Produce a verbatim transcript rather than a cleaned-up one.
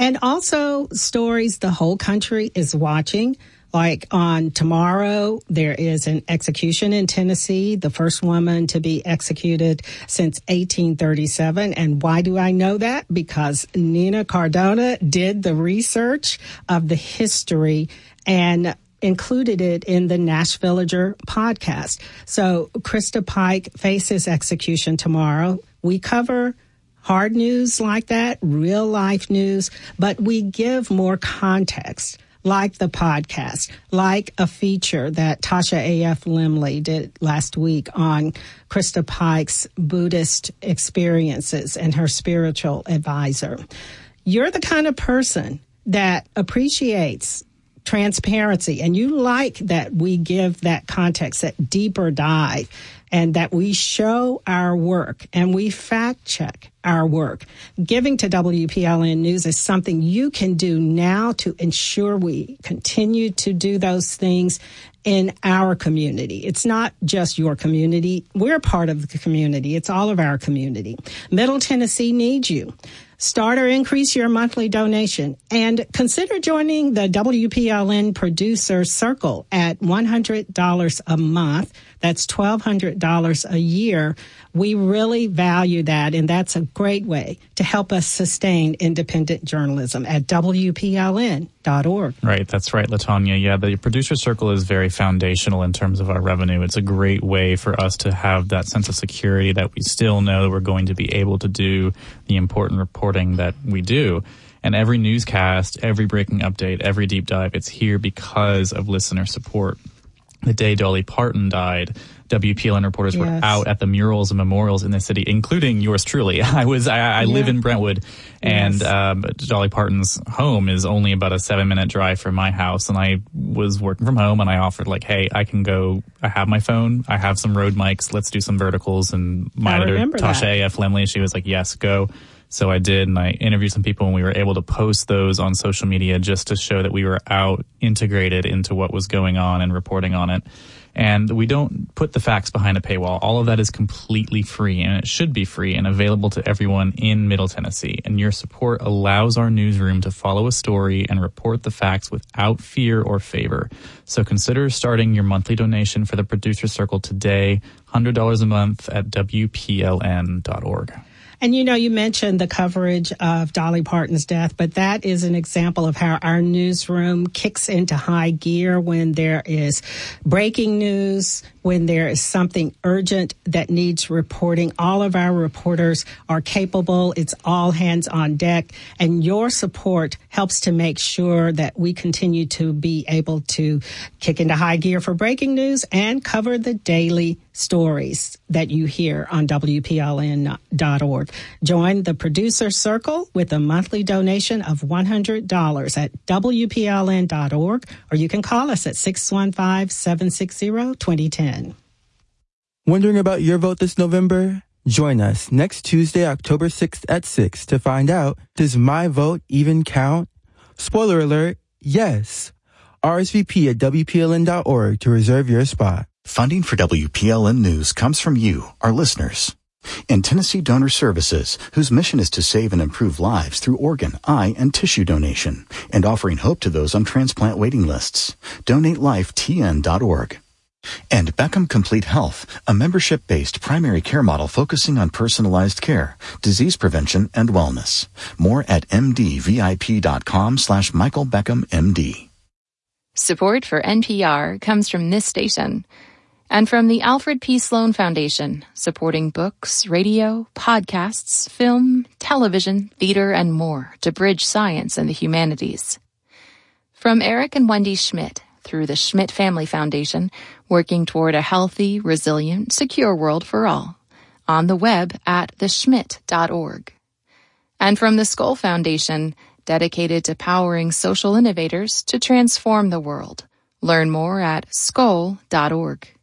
And also stories the whole country is watching. Like on tomorrow, there is an execution in Tennessee, the first woman to be executed since eighteen thirty-seven. And why do I know that? Because Nina Cardona did the research of the history and included it in the Nashvillager podcast. So Krista Pike faces execution tomorrow. We cover hard news like that, real life news, but we give more context, like the podcast, like a feature that Tasha A F. Limley did last week on Krista Pike's Buddhist experiences and her spiritual advisor. You're the kind of person that appreciates transparency, and you like that we give that context, that deeper dive, and that we show our work and we fact check our work. Giving to W P L N News is something you can do now to ensure we continue to do those things in our community. It's not just your community. We're part of the community. It's all of our community. Middle Tennessee needs you. Start or increase your monthly donation and consider joining the W P L N Producer Circle at one hundred dollars a month. That's twelve hundred dollars a year. We really value that, and that's a great way to help us sustain independent journalism at W P L N dot org. Right, that's right, LaTanya. Yeah, the Producer Circle is very foundational in terms of our revenue. It's a great way for us to have that sense of security that we still know that we're going to be able to do the important reporting that we do. And every newscast, every breaking update, every deep dive, it's here because of listener support. The day Dolly Parton died, W P L N reporters yes. were out at the murals and memorials in the city, including yours truly. I was I, I yeah. live in Brentwood, and yes. um, Dolly Parton's home is only about a seven-minute drive from my house. And I was working from home, and I offered, like, hey, I can go. I have my phone. I have some Rode mics. Let's do some verticals. And my I editor, Tasha that. A F. Lemley, she was like, yes, go. So I did, and I interviewed some people, and we were able to post those on social media just to show that we were out integrated into what was going on and reporting on it. And we don't put the facts behind a paywall. All of that is completely free, and it should be free and available to everyone in Middle Tennessee. And your support allows our newsroom to follow a story and report the facts without fear or favor. So consider starting your monthly donation for the Producer Circle today, one hundred dollars a month at W P L N dot org. And, you know, you mentioned the coverage of Dolly Parton's death, but that is an example of how our newsroom kicks into high gear when there is breaking news, when there is something urgent that needs reporting. All of our reporters are capable. It's all hands on deck. And your support helps to make sure that we continue to be able to kick into high gear for breaking news and cover the daily stories that you hear on W P L N dot org. Join the Producer Circle with a monthly donation of one hundred dollars at W P L N dot org, or you can call us at six one five, seven six zero, two zero one zero. Wondering about your vote this November? Join us next Tuesday, October sixth at six to find out, does my vote even count? Spoiler alert, yes. R S V P at W P L N dot org to reserve your spot. Funding for W P L N News comes from you, our listeners. And Tennessee Donor Services, whose mission is to save and improve lives through organ, eye, and tissue donation, and offering hope to those on transplant waiting lists. donate life T N dot org. And Beckham Complete Health, a membership-based primary care model focusing on personalized care, disease prevention, and wellness. More at M D V I P dot com slash Michael Beckham M D. Support for N P R comes from this station and from the Alfred P. Sloan Foundation, supporting books, radio, podcasts, film, television, theater, and more to bridge science and the humanities. From Eric and Wendy Schmidt through the Schmidt Family Foundation, working toward a healthy, resilient, secure world for all. On the web at the schmidt dot org. And from the Skoll Foundation, dedicated to powering social innovators to transform the world. Learn more at skoll dot org.